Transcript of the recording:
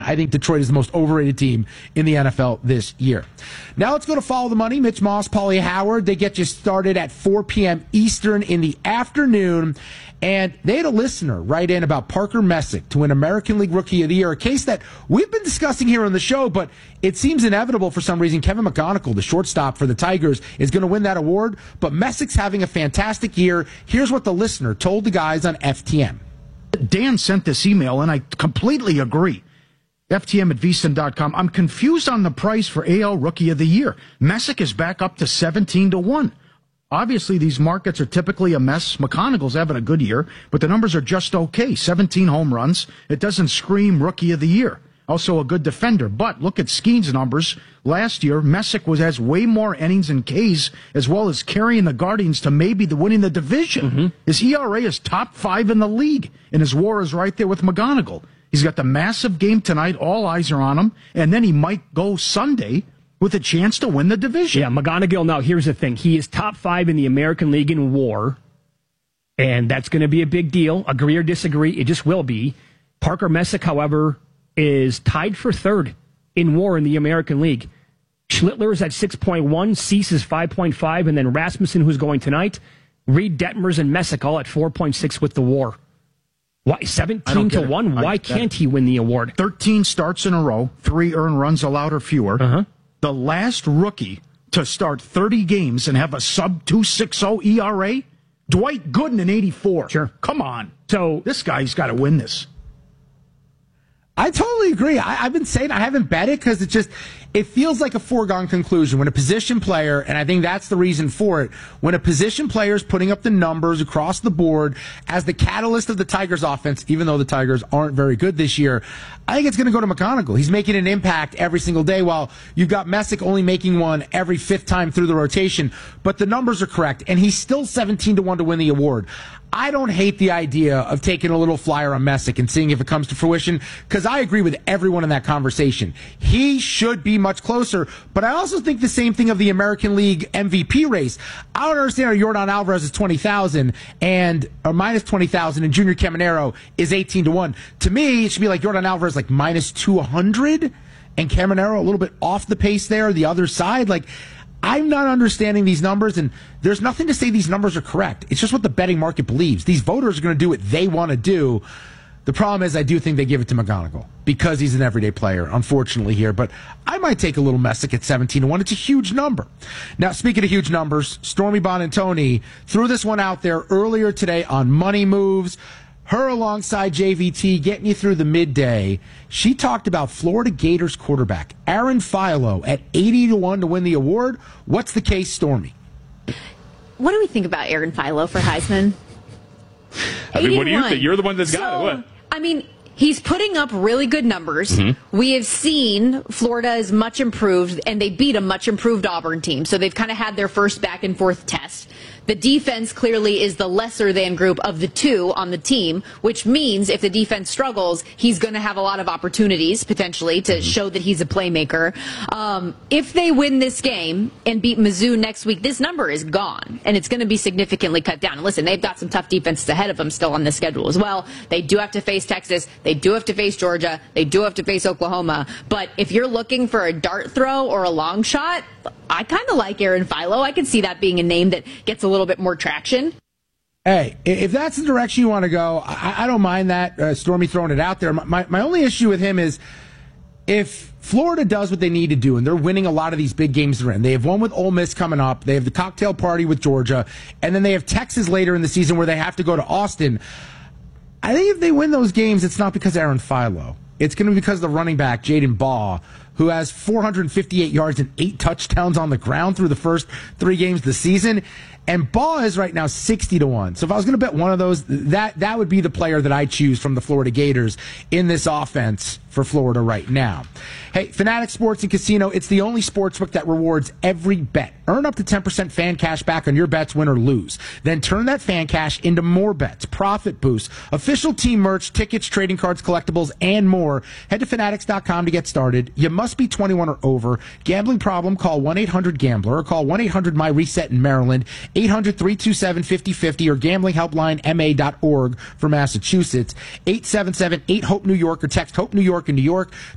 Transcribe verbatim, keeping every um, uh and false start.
I think Detroit is the most overrated team in the N F L this year. Now let's go to Follow the Money. Mitch Moss, Paulie Howard. They get you started at four p.m. Eastern in the afternoon. And they had a listener write in about Parker Messick to win American League Rookie of the Year, a case that we've been discussing here on the show, but it seems inevitable for some reason. Kevin McGonigal, the shortstop for the Tigers, is going to win that award, but Messick's having a fantastic year. Here's what the listener told the guys on F T M. Dan sent this email, and I completely agree. F T M at V S I N dot com. I'm confused on the price for A L Rookie of the Year. Messick is back up to seventeen to one. Obviously, these markets are typically a mess. McConaughey's having a good year, but the numbers are just okay. seventeen home runs. It doesn't scream Rookie of the Year. Also a good defender. But look at Skeen's numbers. Last year, Messick was has way more innings and Ks, as well as carrying the Guardians to maybe the winning the division. Mm-hmm. His E R A is top five in the league, and his WAR is right there with McGonigal. He's got the massive game tonight. All eyes are on him, and then he might go Sunday with a chance to win the division. Yeah, McGonigal, now here's the thing. He is top five in the American League in WAR, and that's going to be a big deal. Agree or disagree, it just will be. Parker Messick, however, is tied for third in WAR in the American League. Schlittler is at six point one, Cease is five point five, and then Rasmussen, who's going tonight, Reed Detmers and Messick all at four point six with the WAR. Why seventeen to one? Why can't he win the award? thirteen starts in a row, three earned runs allowed or fewer. Uh-huh. The last rookie to start thirty games and have a sub two point six oh E R A, Dwight Gooden in eighty-four. Sure. Come on. So this guy's got to win this. I totally agree. I, I've been saying I haven't bet it because it just it feels like a foregone conclusion when a position player, and I think that's the reason for it, when a position player is putting up the numbers across the board as the catalyst of the Tigers offense, even though the Tigers aren't very good this year, I think it's going to go to McGonigal. He's making an impact every single day while you've got Messick only making one every fifth time through the rotation, but the numbers are correct, and he's still seventeen to one to win the award. I don't hate the idea of taking a little flyer on Messick and seeing if it comes to fruition, because I agree with everyone in that conversation. He should be much closer, but I also think the same thing of the American League M V P race. I don't understand how Yordan Alvarez is twenty thousand and or minus twenty thousand and Junior Caminero is eighteen to one. To me, it should be like Yordan Alvarez like minus two hundred and Caminero a little bit off the pace there, the other side. Like, I'm not understanding these numbers, and there's nothing to say these numbers are correct. It's just what the betting market believes. These voters are going to do what they want to do. The problem is I do think they give it to McGonigal because he's an everyday player, unfortunately, here. But I might take a little Messick at seventeen to one. It's a huge number. Now, speaking of huge numbers, Stormy Buonantony threw this one out there earlier today on Money Moves. Her alongside J V T getting you through the midday. She talked about Florida Gators quarterback Aaron Philo at eighty to one to win the award. What's the case, Stormy? What do we think about Aaron Philo for Heisman? I mean, what do you think? You're the one that's got so, it. What? I mean, he's putting up really good numbers. Mm-hmm. We have seen Florida is much improved, and they beat a much improved Auburn team. So they've kind of had their first back and forth test. The defense clearly is the lesser than group of the two on the team, which means if the defense struggles, he's going to have a lot of opportunities potentially to show that he's a playmaker. Um, if they win this game and beat Mizzou next week, this number is gone, and it's going to be significantly cut down. And listen, they've got some tough defenses ahead of them still on this schedule as well. They do have to face Texas. They do have to face Georgia. They do have to face Oklahoma. But if you're looking for a dart throw or a long shot, I kind of like Aaron Philo. I can see that being a name that gets a little bit more traction. Hey, if that's the direction you want to go, I, I don't mind that, uh, Stormy throwing it out there. My, my only issue with him is if Florida does what they need to do, and they're winning a lot of these big games they're in. They have one with Ole Miss coming up. They have the cocktail party with Georgia. And then they have Texas later in the season where they have to go to Austin. I think if they win those games, it's not because of Aaron Philo. It's going to be because of the running back, Jaden Baugh, who has four hundred fifty-eight yards and eight touchdowns on the ground through the first three games of the season. And Baugh is right now sixty to one. So if I was going to bet one of those, that, that would be the player that I choose from the Florida Gators in this offense for Florida right now. Hey, Fanatics Sports and Casino, it's the only sportsbook that rewards every bet. Earn up to ten percent fan cash back on your bets, win or lose. Then turn that fan cash into more bets, profit boosts, official team merch, tickets, trading cards, collectibles, and more. Head to fanatics dot com to get started. You must be twenty-one or over. Gambling problem? Call one eight hundred gambler or call one eight hundred my reset in Maryland, eight hundred three two seven five oh five oh or gambling helpline m a dot org for Massachusetts, eight seven seven eight hope New York or text HOPE New York in New York